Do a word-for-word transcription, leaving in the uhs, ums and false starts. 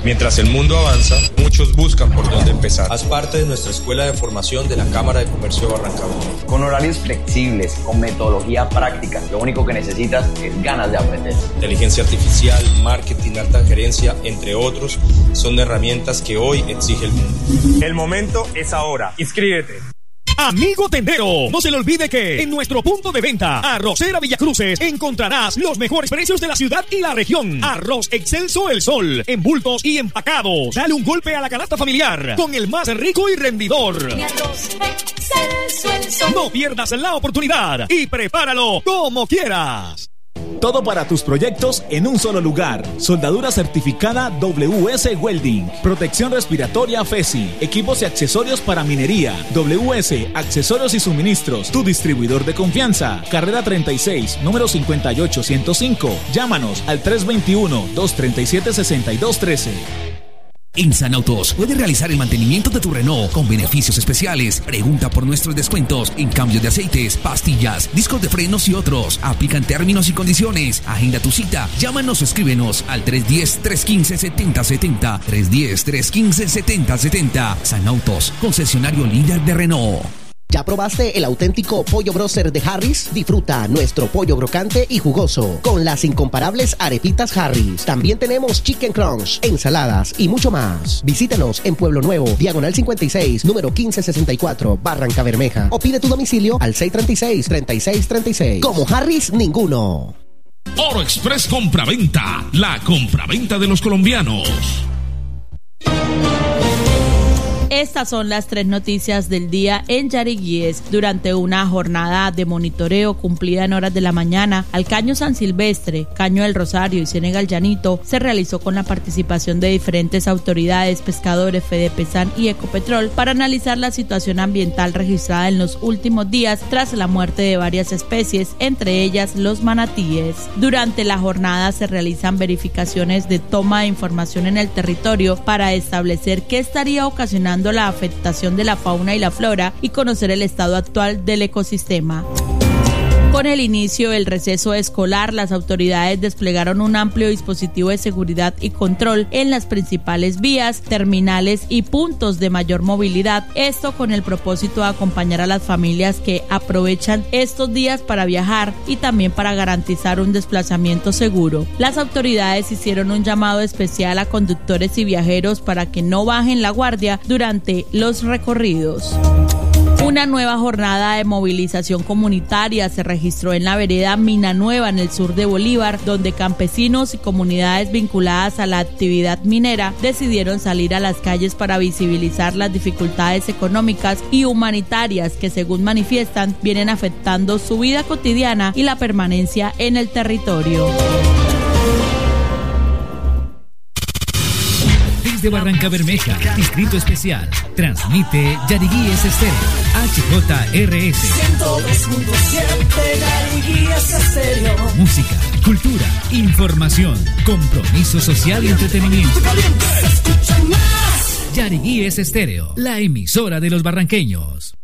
Mientras el mundo avanza, muchos buscan por dónde empezar. Haz parte de nuestra escuela de formación de la Cámara de Comercio de Barrancabermeja. Con horarios flexibles, con metodología práctica, lo único que necesitas es ganas de aprender. Inteligencia artificial, marketing, alta gerencia, entre otros, son herramientas que hoy exige el mundo. El momento es ahora. Inscríbete. Amigo tendero, no se le olvide que en nuestro punto de venta, Arrocera Villacruces, encontrarás los mejores precios de la ciudad y la región. Arroz Excelso El Sol, en bultos y empacados. Dale un golpe a la canasta familiar con el más rico y rendidor. Arroz Excelso El Sol. No pierdas la oportunidad y prepáralo como quieras. Todo para tus proyectos en un solo lugar. Soldadura certificada W S Welding. Protección respiratoria F E S I. Equipos y accesorios para minería. W S Accesorios y Suministros. Tu distribuidor de confianza. Carrera treinta y seis, número cincuenta y ocho ciento cinco. Llámanos al tres dos uno, dos tres siete, seis dos uno tres. En Sanautos puedes realizar el mantenimiento de tu Renault con beneficios especiales. Pregunta por nuestros descuentos en cambio de aceites, pastillas, discos de frenos y otros. Aplican términos y condiciones. Agenda tu cita. Llámanos o escríbenos al tres uno cero, tres uno cinco, siete cero siete cero. tres uno cero, tres uno cinco, siete cero siete cero. Sanautos, concesionario líder de Renault. ¿Ya probaste el auténtico pollo broster de Harris? Disfruta nuestro pollo crocante y jugoso con las incomparables arepitas Harris. También tenemos chicken crunch, ensaladas y mucho más. Visítanos en Pueblo Nuevo, diagonal cincuenta y seis, número quince sesenta y cuatro, Barrancabermeja. O pide tu domicilio al seis tres seis, tres seis tres seis. Como Harris, ninguno. Oro Express Compraventa, la compraventa de los colombianos. Estas son las tres noticias del día en Yariguíes. Durante una jornada de monitoreo cumplida en horas de la mañana, al Caño San Silvestre, Caño del Rosario y Ciénega El Llanito se realizó con la participación de diferentes autoridades, pescadores, Fedepesan y Ecopetrol para analizar la situación ambiental registrada en los últimos días tras la muerte de varias especies, entre ellas los manatíes. Durante la jornada se realizan verificaciones de toma de información en el territorio para establecer qué estaría ocasionando la afectación de la fauna y la flora y conocer el estado actual del ecosistema. Con el inicio del receso escolar, las autoridades desplegaron un amplio dispositivo de seguridad y control en las principales vías, terminales y puntos de mayor movilidad. Esto con el propósito de acompañar a las familias que aprovechan estos días para viajar y también para garantizar un desplazamiento seguro. Las autoridades hicieron un llamado especial a conductores y viajeros para que no bajen la guardia durante los recorridos. Una nueva jornada de movilización comunitaria se registró en la vereda Mina Nueva, en el sur de Bolívar, donde campesinos y comunidades vinculadas a la actividad minera decidieron salir a las calles para visibilizar las dificultades económicas y humanitarias que, según manifiestan, vienen afectando su vida cotidiana y la permanencia en el territorio. De Barrancabermeja, Distrito Especial, transmite Yariguíes Estéreo, H J R S. ciento dos punto siete Yariguíes Estéreo. Música, cultura, información, compromiso social y entretenimiento. Yariguíes Estéreo, la emisora de los barranqueños.